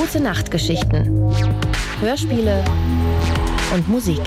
Gute Nachtgeschichten, Hörspiele und Musik.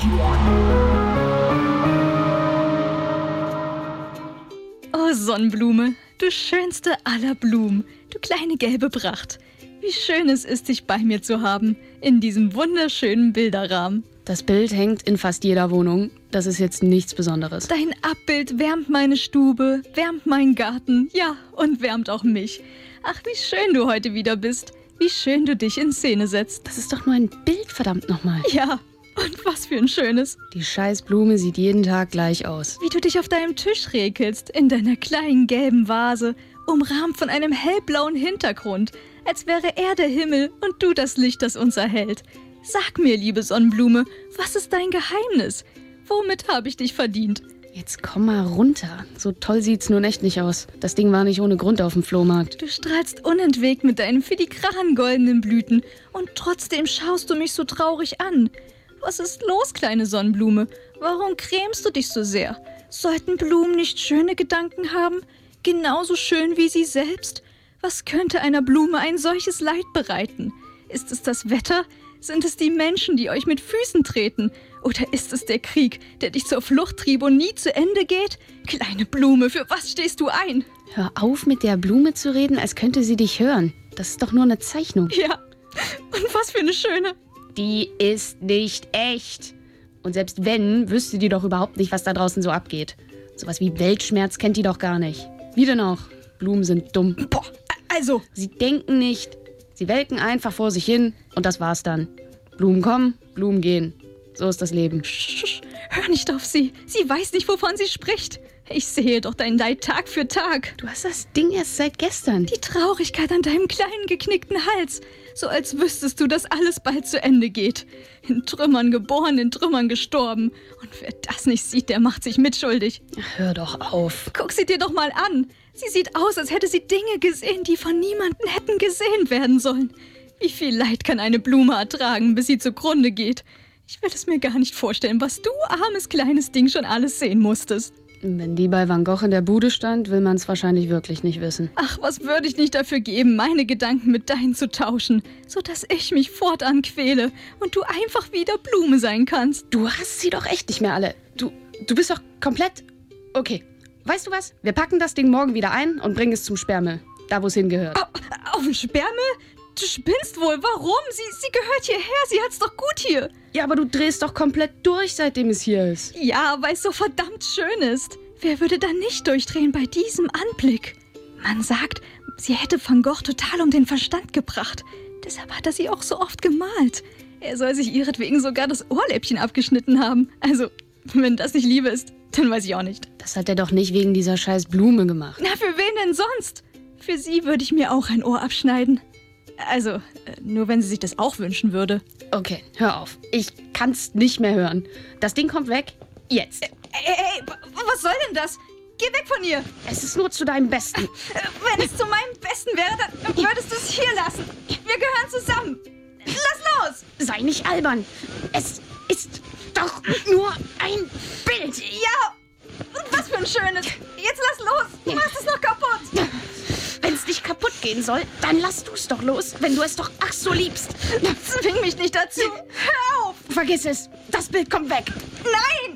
Oh Sonnenblume, du schönste aller Blumen, du kleine gelbe Pracht. Wie schön es ist, dich bei mir zu haben, in diesem wunderschönen Bilderrahmen. Das Bild hängt in fast jeder Wohnung. Das ist jetzt nichts Besonderes. Dein Abbild wärmt meine Stube, wärmt meinen Garten, ja, und wärmt auch mich. Ach, wie schön du heute wieder bist. Wie schön du dich in Szene setzt. Das ist doch nur ein Bild, verdammt nochmal. Ja, und was für ein schönes. Die scheiß Blume sieht jeden Tag gleich aus. Wie du dich auf deinem Tisch räkelst, in deiner kleinen gelben Vase, umrahmt von einem hellblauen Hintergrund, als wäre er der Himmel und du das Licht, das uns erhellt. Sag mir, liebe Sonnenblume, was ist dein Geheimnis? Womit habe ich dich verdient? Jetzt komm mal runter. So toll sieht's nun echt nicht aus. Das Ding war nicht ohne Grund auf dem Flohmarkt. Du strahlst unentwegt mit deinen filigranen goldenen Blüten und trotzdem schaust du mich so traurig an. Was ist los, kleine Sonnenblume? Warum grämst du dich so sehr? Sollten Blumen nicht schöne Gedanken haben? Genauso schön wie sie selbst? Was könnte einer Blume ein solches Leid bereiten? Ist es das Wetter? Sind es die Menschen, die euch mit Füßen treten? Oder ist es der Krieg, der dich zur Flucht trieb und nie zu Ende geht? Kleine Blume, für was stehst du ein? Hör auf, mit der Blume zu reden, als könnte sie dich hören. Das ist doch nur eine Zeichnung. Ja, und was für eine schöne. Die ist nicht echt. Und selbst wenn, wüsste die doch überhaupt nicht, was da draußen so abgeht. Sowas wie Weltschmerz kennt die doch gar nicht. Wie denn auch? Blumen sind dumm. Boah, also. Sie denken nicht. Sie welken einfach vor sich hin und das war's dann. Blumen kommen, Blumen gehen. So ist das Leben. Hör nicht auf sie. Sie weiß nicht, wovon sie spricht. Ich sehe doch dein Leid Tag für Tag. Du hast das Ding erst seit gestern. Die Traurigkeit an deinem kleinen, geknickten Hals. So als wüsstest du, dass alles bald zu Ende geht. In Trümmern geboren, in Trümmern gestorben. Und wer das nicht sieht, der macht sich mitschuldig. Ach, hör doch auf. Guck sie dir doch mal an. Sie sieht aus, als hätte sie Dinge gesehen, die von niemandem hätten gesehen werden sollen. Wie viel Leid kann eine Blume ertragen, bis sie zugrunde geht? Ich will es mir gar nicht vorstellen, was du, armes kleines Ding, schon alles sehen musstest. Wenn die bei Van Gogh in der Bude stand, will man es wahrscheinlich wirklich nicht wissen. Ach, was würde ich nicht dafür geben, meine Gedanken mit deinen zu tauschen, sodass ich mich fortan quäle und du einfach wieder Blume sein kannst. Du hast sie doch echt nicht mehr alle. Du bist doch komplett... Okay, weißt du was? Wir packen das Ding morgen wieder ein und bringen es zum Sperrmüll. Da, wo es hingehört. Auf den Sperrmüll? Du spinnst wohl. Warum? Sie gehört hierher. Sie hat's doch gut hier. Ja, aber du drehst doch komplett durch, seitdem es hier ist. Ja, weil es so verdammt schön ist. Wer würde da nicht durchdrehen bei diesem Anblick? Man sagt, sie hätte Van Gogh total um den Verstand gebracht. Deshalb hat er sie auch so oft gemalt. Er soll sich ihretwegen sogar das Ohrläppchen abgeschnitten haben. Also, wenn das nicht Liebe ist, dann weiß ich auch nicht. Das hat er doch nicht wegen dieser scheiß Blume gemacht. Na, für wen denn sonst? Für sie würde ich mir auch ein Ohr abschneiden. Also, nur wenn sie sich das auch wünschen würde. Okay, hör auf. Ich kann's nicht mehr hören. Das Ding kommt weg. Jetzt. Ey, was soll denn das? Geh weg von ihr. Es ist nur zu deinem Besten. Wenn es zu meinem Besten wäre, dann würdest du es hier lassen. Wir gehören zusammen. Lass los. Sei nicht albern. Es ist doch nur ein Bild. Ja, und was für ein schönes. Jetzt lass los. Du machst es noch kaputt. Wenn es nicht kaputt gehen soll, dann lass du es doch los, wenn du es doch ach so liebst. Zwing mich nicht dazu. Hör auf. Vergiss es. Das Bild kommt weg. Nein.